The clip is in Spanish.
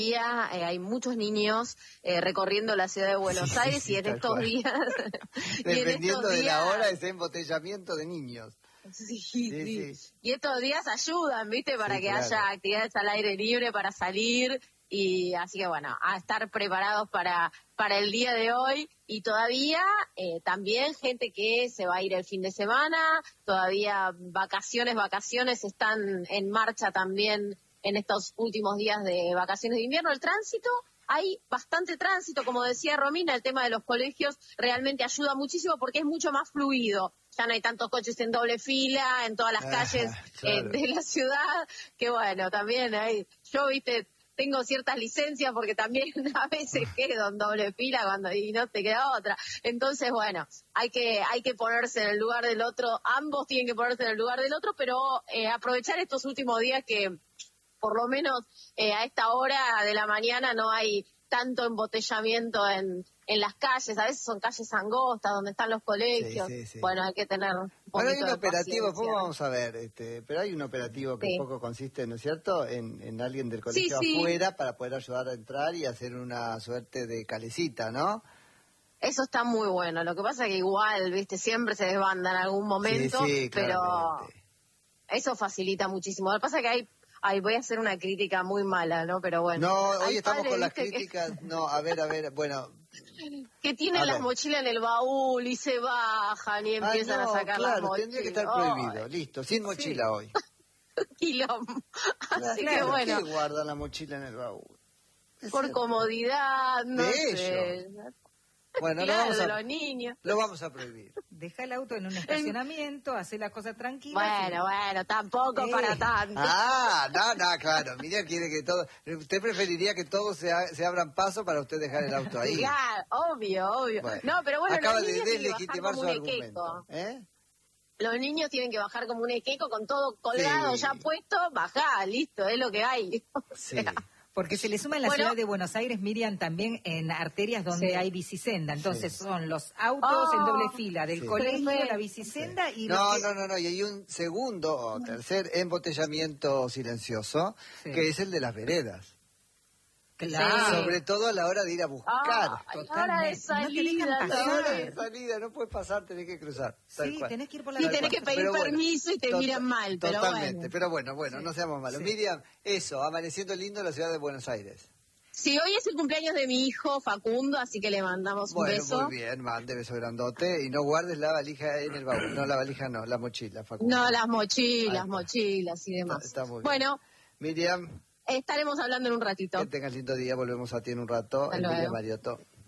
hay muchos niños recorriendo la ciudad de Buenos Aires y en estos días... Dependiendo de la hora, ese embotellamiento de niños. Sí. Y estos días ayudan, ¿viste? Para que haya actividades al aire libre, para salir. Y así que bueno, a estar preparados para el día de hoy. Y todavía también gente que se va a ir el fin de semana, todavía vacaciones están en marcha también en estos últimos días de vacaciones de invierno. El tránsito, hay bastante tránsito, como decía Romina, el tema de los colegios realmente ayuda muchísimo porque es mucho más fluido. Ya no hay tantos coches en doble fila en todas las calles de la ciudad, que bueno, también hay, yo tengo ciertas licencias porque también a veces quedo en doble fila y no te queda otra. Entonces, bueno, hay que ponerse en el lugar del otro, ambos tienen que ponerse en el lugar del otro, pero aprovechar estos últimos días que por lo menos a esta hora de la mañana no hay tanto embotellamiento en las calles, a veces son calles angostas donde están los colegios. Sí. Bueno, hay que tener un poquito hay un de operativo, paciencia. Después vamos a ver, pero hay un operativo que poco consiste, ¿no es cierto?, en alguien del colegio afuera para poder ayudar a entrar y hacer una suerte de calecita, ¿no? Eso está muy bueno, lo que pasa es que igual, siempre se desbanda en algún momento, pero eso facilita muchísimo. Lo que pasa es que voy a hacer una crítica muy mala, ¿no? Pero bueno. No, hoy estamos con las críticas. No, a ver, bueno. Que tienen las mochilas en el baúl y se bajan y empiezan a sacar las mochilas. Tendría que estar prohibido. Listo, sin mochila hoy. Quilombo. Así que bueno. ¿Por qué guardan la mochila en el baúl? Por comodidad, no sé. Bueno, los niños. Lo vamos a prohibir. Deja el auto en un estacionamiento, hace las cosas tranquilas. Bueno, tampoco para tanto. No, claro. Miriam quiere que todo... ¿Usted preferiría que todos se abran paso para usted dejar el auto ahí? Claro, obvio. Bueno, no, pero bueno, acaba los niños de deslegitimar su argumento. Los niños tienen que bajar como un equeco con todo colgado, ya puesto, bajá, listo, es lo que hay. Porque se le suma en la ciudad de Buenos Aires, Miriam, también en arterias donde hay bicisenda. Entonces son los autos en doble fila, del colegio, la bicisenda y... No, y hay un segundo o tercer embotellamiento silencioso, que es el de las veredas. Claro. Sobre todo a la hora de ir a buscar. Hora de salida. No puedes pasar, tenés que cruzar. Tenés que ir por la tenés que pedir permiso y te miran mal. Totalmente, pero bueno, no seamos malos. Miriam, amaneciendo lindo en la ciudad de Buenos Aires. Sí, hoy es el cumpleaños de mi hijo Facundo, así que le mandamos un beso. Bueno, muy bien, mande beso grandote y no guardes la valija en el baúl. No, la valija no, la mochila, Facundo. No, las mochilas y demás. Está muy bien. Bueno, Miriam, estaremos hablando en un ratito. Que tengas lindo día, volvemos a ti en un rato. Emilia Mariotto.